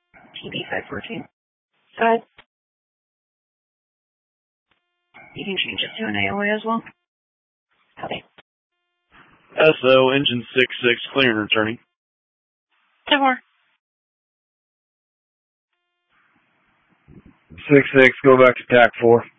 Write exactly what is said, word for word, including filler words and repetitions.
T B five fourteen. Go ahead. You can change it to an A O A as well. Copy. S O, engine six six, clear and returning. ten more. six six, go back to T A C four.